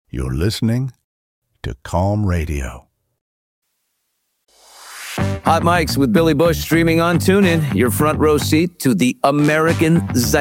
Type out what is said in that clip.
You're listening to Calm Radio. Hot Mics with Billy Bush streaming on TuneIn. Your front row seat to the American Zeitgeist.